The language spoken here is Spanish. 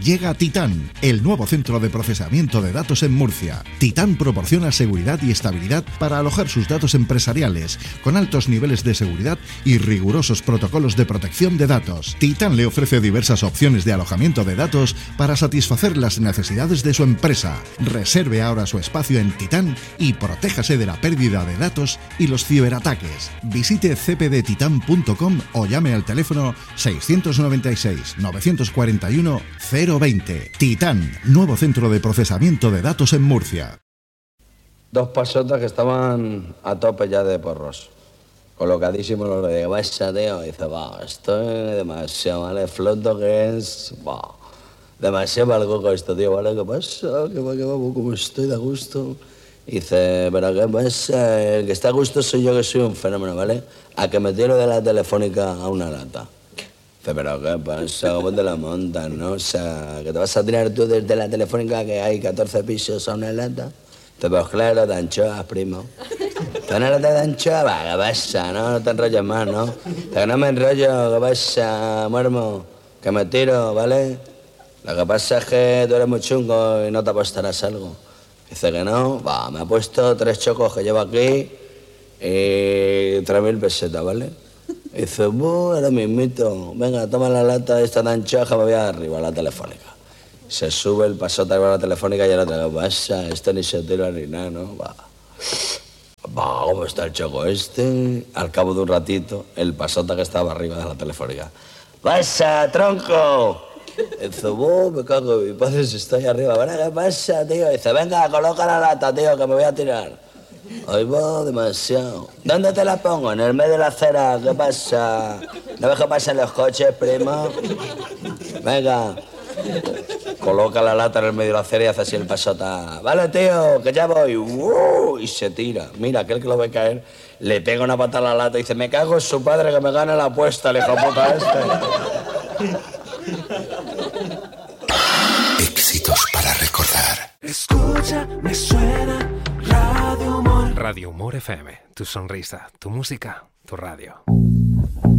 Llega Titán, el nuevo centro de procesamiento de datos en Murcia. Titán proporciona seguridad y estabilidad para alojar sus datos empresariales, con altos niveles de seguridad y rigurosos protocolos de protección de datos. Titán le ofrece diversas opciones de alojamiento de datos para satisfacer las necesidades de su empresa. Reserve ahora su espacio en Titán y protéjase de la pérdida de datos y los ciberataques. Visite cpdtitan.com o llame al teléfono 696 941 020. Titán, nuevo centro de procesamiento de datos en Murcia. Dos pasotas que estaban a tope ya de porros. Colocadísimos los de baixa, tío. Y dice, va, esto es demasiado, ¿vale? Floto que es, va, demasiado para el coco esto, tío, ¿vale? ¿Qué pasa? ¿Qué va? ¿Cómo estoy de gusto? Y dice, pero ¿qué pasa? El que está a gusto soy yo, que soy un fenómeno, ¿vale? A que me tiro de la telefónica a una lata. Dice, pero ¿qué pasa? ¿Cómo te la montas, no? O sea, que te vas a tirar tú desde la telefónica que hay 14 pisos a una lata. Dice, pues claro, de anchoas, primo. ¿Te una lata de anchoas? Va, ¿qué pasa? No te enrolles más, ¿no? Dice, que no me enrollo, ¿qué pasa, muermo? Que me tiro, ¿vale? Lo que pasa es que tú eres muy chungo y no te apostarás algo. Dice que no, va, me ha puesto 3 chocos que llevo aquí y 3.000 pesetas, ¿vale? Dice, ahora mismito, venga, toma la lata esta tan choja, me voy arriba a la telefónica. Se sube el pasote arriba a la telefónica y ahora te lo pasa, esto ni se tira ni nada, ¿no? Va, ¿cómo está el choco este? Al cabo de un ratito, el pasota que estaba arriba de la telefónica. ¡Pasa, tronco! Dice, me cago en mi padre si estoy arriba. Bueno, ¿qué pasa, tío? Dice, venga, coloca la lata, tío, que me voy a tirar. Ay, va, demasiado. ¿Dónde te la pongo? En el medio de la acera. ¿Qué pasa? ¿No ves que pasan los coches, primo? Venga. Coloca la lata en el medio de la acera y hace así el pasota. Vale, tío, que ya voy. Y se tira. Mira, aquel que lo ve caer, le pega una patada a la lata y dice, me cago en su padre que me gane la apuesta, el hijo puta este. Éxitos para recordar. Escucha, me suena Radio Humor. Radio Humor FM, tu sonrisa, tu música, tu radio.